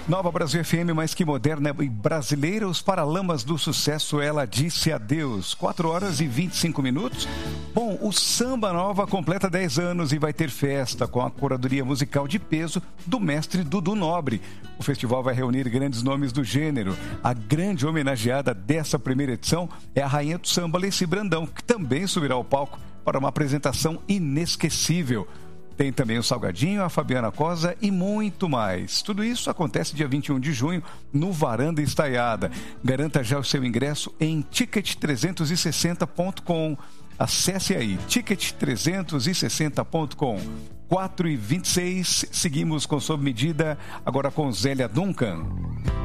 Nova Brasil FM, mais que moderna e brasileira, os Paralamas do Sucesso, ela disse adeus. 4h25. Bom, o Samba Nova completa 10 anos e vai ter festa com a curadoria musical de peso do mestre Dudu Nobre. O festival vai reunir grandes nomes do gênero. A grande homenageada dessa primeira edição é a rainha do samba, Alessi Brandão, que também subirá ao palco para uma apresentação inesquecível. Tem também o Salgadinho, a Fabiana Cosa e muito mais. Tudo isso acontece dia 21 de junho no Varanda Estaiada. Garanta já o seu ingresso em ticket360.com. Acesse aí, ticket360.com. 4h26, seguimos com Sob Medida, agora com Zélia Duncan.